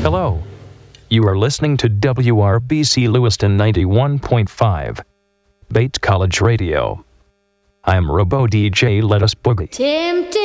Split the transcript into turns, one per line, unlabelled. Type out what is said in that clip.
Hello. You are listening to WRBC Lewiston 91.5, Bates College Radio. I'm Robo DJ Let Us Boogie.
Tempting.